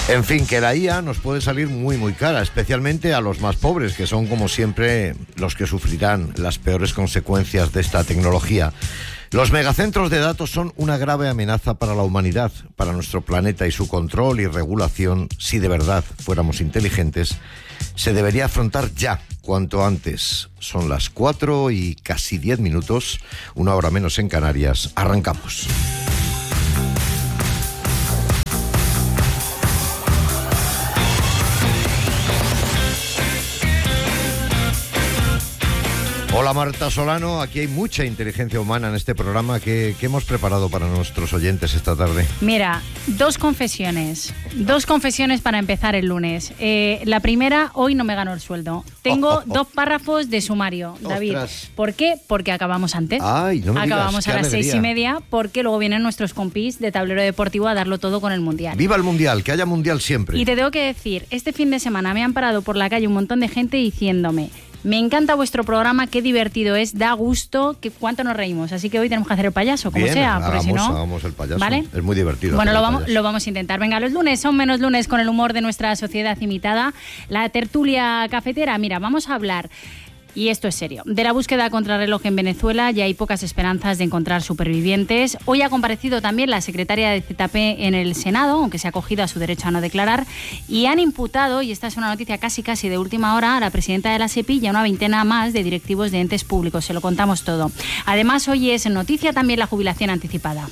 En fin, que la IA nos puede salir muy muy cara, especialmente a los más pobres, que son como siempre los que sufrirán las peores consecuencias de esta tecnología. Los megacentros de datos son una grave amenaza para la humanidad, para nuestro planeta, y su control y regulación, si de verdad fuéramos inteligentes, se debería afrontar ya, cuanto antes. Son las 4 y casi 10 minutos, una hora menos en Canarias. Arrancamos. Hola Marta Solano, aquí hay mucha inteligencia humana en este programa. ¿Qué hemos preparado para nuestros oyentes esta tarde? Mira, dos confesiones para empezar el lunes. La primera, hoy no me gano el sueldo. Tengo 2 párrafos de sumario, David. ¡Ostras! ¿Por qué? Porque acabamos antes. Ay, no me acabamos digas, a las qué alegría. 6:30, porque luego vienen nuestros compis de Tablero Deportivo a darlo todo con el Mundial. ¡Viva el Mundial! ¡Que haya Mundial siempre! Y te tengo que decir, este fin de semana me han parado por la calle un montón de gente diciéndome: me encanta vuestro programa, qué divertido es, da gusto, que cuánto nos reímos. Así que hoy tenemos que hacer el payaso, como Bien, sea, porque si no... hagamos el payaso. ¿Vale? Es muy divertido. Bueno, hacer el lo vamos a intentar. Venga, los lunes son menos lunes con el humor de nuestra sociedad imitada. La tertulia cafetera, mira, vamos a hablar... Y esto es serio. De la búsqueda contrarreloj en Venezuela ya hay pocas esperanzas de encontrar supervivientes. Hoy ha comparecido también la secretaria de ZP en el Senado, aunque se ha acogido a su derecho a no declarar, y han imputado, y esta es una noticia casi de última hora, a la presidenta de la SEPI y a una veintena más de directivos de entes públicos. Se lo contamos todo. Además, hoy es noticia también la jubilación anticipada.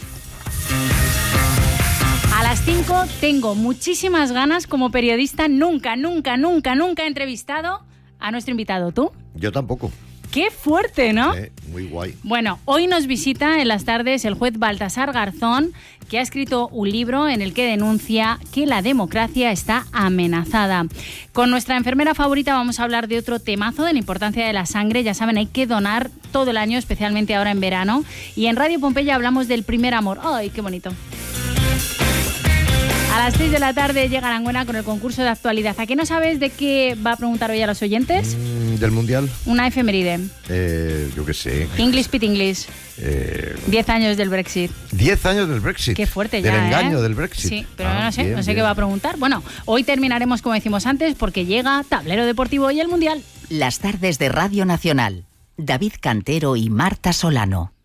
A las 5 tengo muchísimas ganas como periodista. Nunca he entrevistado a nuestro invitado. ¿Tú? Yo tampoco. ¡Qué fuerte!, ¿no? Muy guay. Bueno, hoy nos visita en las tardes el juez Baltasar Garzón, que ha escrito un libro en el que denuncia que la democracia está amenazada. Con nuestra enfermera favorita vamos a hablar de otro temazo, de la importancia de la sangre. Ya saben, hay que donar todo el año, especialmente ahora en verano. Y en Radio Pompeya hablamos del primer amor. ¡Ay, qué bonito! A las 6 de la tarde llega Aranguena con el concurso de actualidad. ¿A qué no sabes de qué va a preguntar hoy a los oyentes? ¿Del Mundial? Una efeméride. Yo qué sé. English Pit English. 10 años del Brexit. 10 años del Brexit. Qué fuerte ya, Del engaño del Brexit. Sí, pero no sé bien. qué va a preguntar. Bueno, hoy terminaremos como decimos antes, porque llega Tablero Deportivo y el Mundial. Las tardes de Radio Nacional. David Cantero y Marta Solano.